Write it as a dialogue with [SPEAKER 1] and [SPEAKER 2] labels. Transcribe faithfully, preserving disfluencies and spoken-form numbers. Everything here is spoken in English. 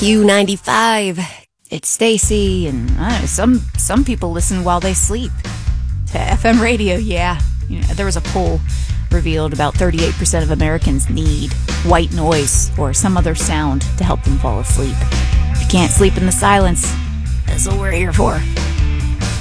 [SPEAKER 1] Q ninety-five.
[SPEAKER 2] It's Stacy, and uh, some some people listen while they sleep to F M radio. Yeah, you know, there was a poll revealed about thirty-eight percent of Americans need white noise or some other sound to help them fall asleep. If you can't sleep in the silence, that's what we're here for.